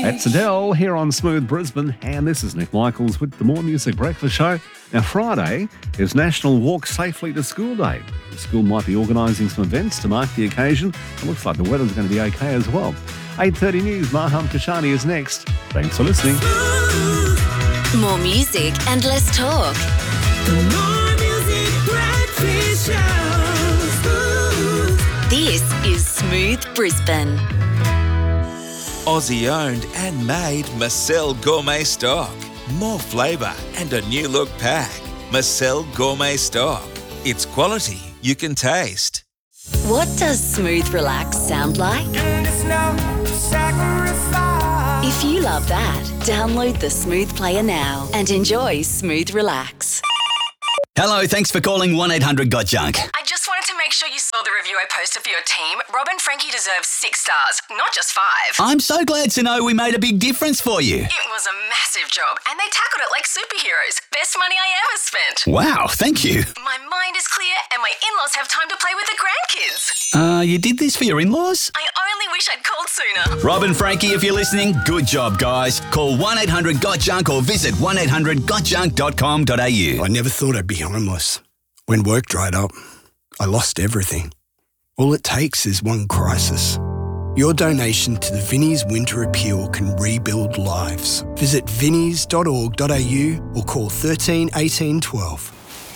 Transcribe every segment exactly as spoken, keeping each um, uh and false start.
That's Adele here on Smooth Brisbane, and this is Nick Michaels with the More Music Breakfast Show. Now, Friday is National Walk Safely to School Day. The school might be organising some events to mark the occasion. It looks like the weather's going to be okay as well. eight thirty News, Maham Kashani is next. Thanks for listening. More music and less talk. More Music Breakfast Show. This is Smooth Brisbane. Aussie owned and made Marcel Gourmet Stock. More flavour and a new look pack. Marcel Gourmet Stock. It's quality you can taste. What does Smooth Relax sound like? If you love that, download the Smooth Player now and enjoy Smooth Relax. Hello, thanks for calling one eight hundred got junk. I just wanted to make sure you saw the review I posted for your team. Rob and Frankie deserve six stars, not just five. I'm so glad to know we made a big difference for you. It was a massive job, and they tackled it like superheroes. Best money I ever spent. Wow, thank you. My mind is clear, and my in-laws have time to play with the grandkids. Uh, you did this for your in-laws? I only wish I'd called sooner. Rob and Frankie, if you're listening, good job, guys. Call one eight hundred got junk or visit one eight hundred got junk dot com dot a u. I never thought I'd be homeless. When work dried up, I lost everything. All it takes is one crisis. Your donation to the Vinnie's Winter Appeal can rebuild lives. Visit vinnies dot org dot a u or call thirteen eighteen twelve.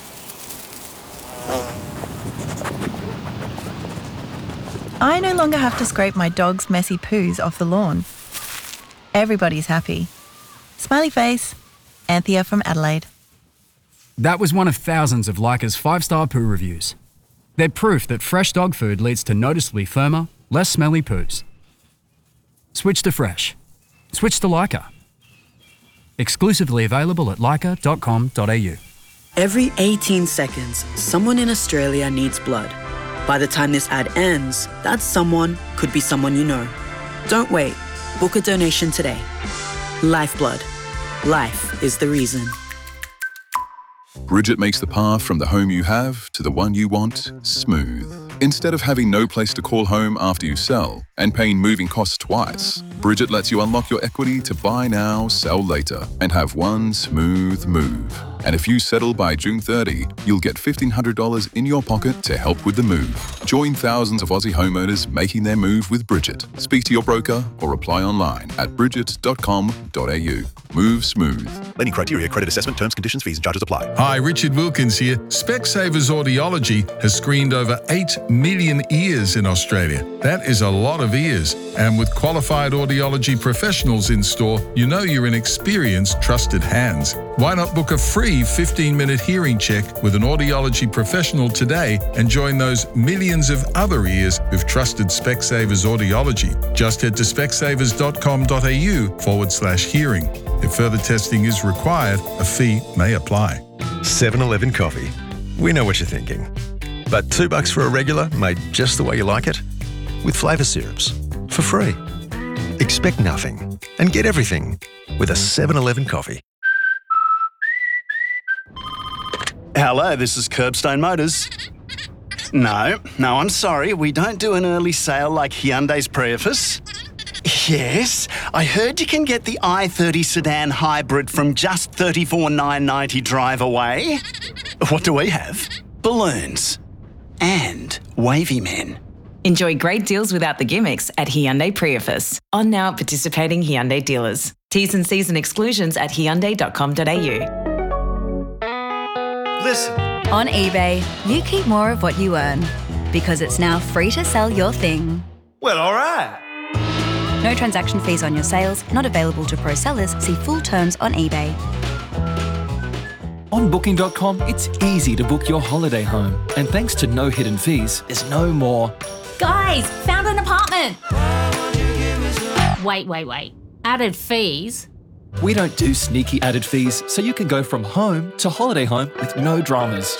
I no longer have to scrape my dog's messy poos off the lawn. Everybody's happy. Smiley face. Anthea from Adelaide. That was one of thousands of Leica's five-star poo reviews. They're proof that fresh dog food leads to noticeably firmer, less smelly poos. Switch to fresh. Switch to Leica. Exclusively available at leica dot com dot a u. Every eighteen seconds, someone in Australia needs blood. By the time this ad ends, that someone could be someone you know. Don't wait. Book a donation today. Lifeblood. Life is the reason. Bridget makes the path from the home you have to the one you want smooth. Instead of having no place to call home after you sell and paying moving costs twice, Bridget lets you unlock your equity to buy now, sell later, and have one smooth move. And if you settle by June thirtieth, you'll get fifteen hundred dollars in your pocket to help with the move. Join thousands of Aussie homeowners making their move with Bridget. Speak to your broker or apply online at bridget dot com dot a u. Move smooth. Lending criteria, credit assessment, terms, conditions, fees and charges apply. Hi, Richard Wilkins here. Specsavers Audiology has screened over eight million ears in Australia. That is a lot of ears. And with qualified audiology professionals in store, you know you're in experienced, trusted hands. Why not book a free fifteen-minute hearing check with an audiology professional today and join those millions of other ears who've trusted Specsavers Audiology? Just head to specsavers dot com dot a u forward slash hearing. If further testing is required, a fee may apply. seven eleven coffee. We know what you're thinking. But two bucks for a regular made just the way you like it? With flavour syrups. For free. Expect nothing and get everything with a seven eleven coffee. Hello, this is Curbstone Motors. No, no, I'm sorry. We don't do an early sale like Hyundai's Prius. Yes, I heard you can get the i thirty sedan hybrid from just thirty-four thousand nine hundred ninety drive away. What do we have? Balloons. And wavy men. Enjoy great deals without the gimmicks at Hyundai Prius. On now at participating Hyundai dealers. T's and C's and exclusions at hyundai dot com dot a u. Listen. On eBay, you keep more of what you earn because it's now free to sell your thing. Well, all right. No transaction fees on your sales, not available to pro sellers. See full terms on eBay. On booking dot com, it's easy to book your holiday home. And thanks to no hidden fees, there's no more. Guys, found an apartment. Wait, wait, wait. Added fees? We don't do sneaky added fees, so you can go from home to holiday home with no dramas.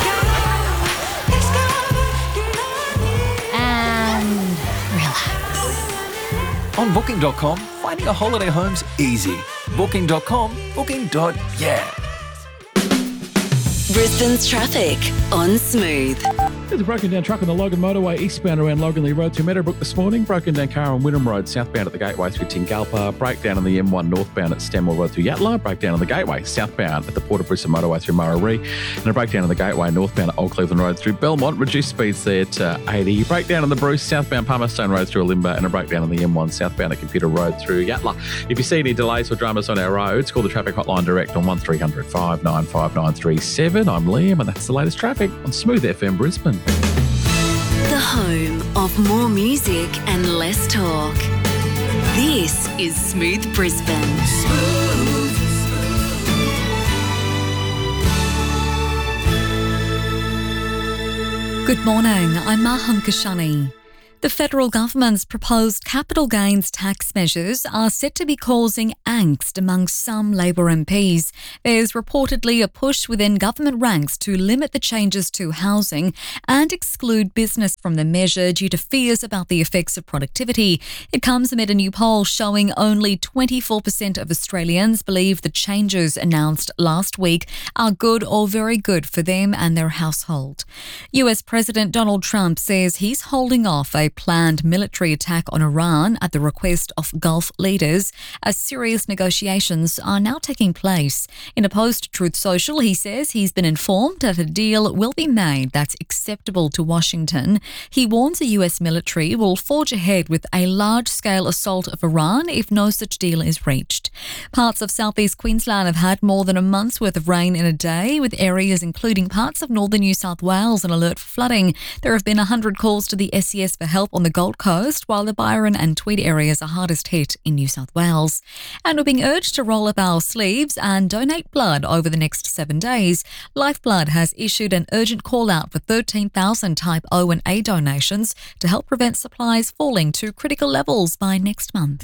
And relax. On booking dot com, finding a holiday home's easy. booking dot com, booking. Yeah. Brisbane's traffic on Smooth. There's a broken down truck on the Logan motorway eastbound around Loganley Road to Meadowbrook this morning. Broken down car on Wynnum Road southbound at the gateway through Tingalpa. Breakdown on the M one northbound at Stanmore Road through Yatala. Breakdown on the gateway southbound at the Port of Brisbane motorway through Murray. And a breakdown on the gateway northbound at Old Cleveland Road through Belmont. Reduced speeds there to eighty. Breakdown on the Bruce southbound Palmerstone Road through Olimba. And a breakdown on the M one southbound at Computer Road through Yatala. If you see any delays or dramas on our roads, call the traffic hotline direct on one three hundred, five nine five, nine three seven. I'm Liam and that's the latest traffic on Smooth F M Brisbane. The home of more music and less talk. This is Smooth Brisbane. Good morning, I'm Maham Kashani. The federal government's proposed capital gains tax measures are set to be causing angst among some Labor M Ps. There's reportedly a push within government ranks to limit the changes to housing and exclude business from the measure due to fears about the effects of productivity. It comes amid a new poll showing only twenty-four percent of Australians believe the changes announced last week are good or very good for them and their household. U S President Donald Trump says he's holding off a planned military attack on Iran at the request of Gulf leaders as serious negotiations are now taking place. In a post to Truth Social, he says he's been informed that a deal will be made that's acceptable to Washington. He warns the U S military will forge ahead with a large-scale assault of Iran if no such deal is reached. Parts of southeast Queensland have had more than a month's worth of rain in a day, with areas including parts of northern New South Wales on alert for flooding. There have been one hundred calls to the S E S for help on the Gold Coast, while the Byron and Tweed areas are hardest hit in New South Wales. And we're being urged to roll up our sleeves and donate blood over the next seven days. Lifeblood has issued an urgent call-out for thirteen thousand type O and A donations to help prevent supplies falling to critical levels by next month.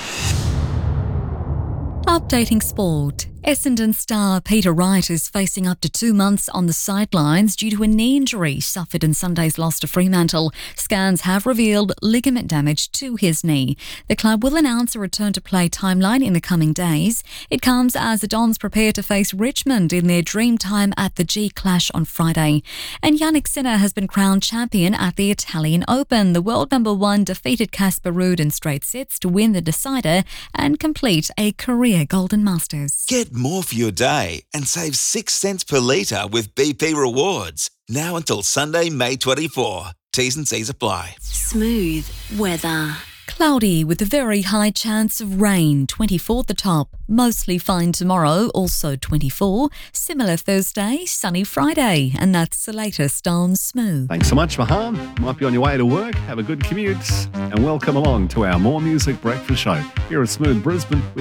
Updating sport. Essendon star Peter Wright is facing up to two months on the sidelines due to a knee injury suffered in Sunday's loss to Fremantle. Scans have revealed ligament damage to his knee. The club will announce a return to play timeline in the coming days. It comes as the Dons prepare to face Richmond in their dream time at the G Clash on Friday. And Yannick Sinner has been crowned champion at the Italian Open. The world number one defeated Casper Ruud in straight sets to win the decider and complete a career Golden Masters. Get more for your day and save six cents per litre with B P Rewards. Now until Sunday, May twenty-fourth. T's and C's apply. Smooth weather. Cloudy with a very high chance of rain, twenty-four at the top. Mostly fine tomorrow, also twenty-four. Similar Thursday, sunny Friday. And that's the latest on Smooth. Thanks so much, Maham. Might be on your way to work. Have a good commute. And welcome along to our More Music Breakfast Show here at Smooth Brisbane.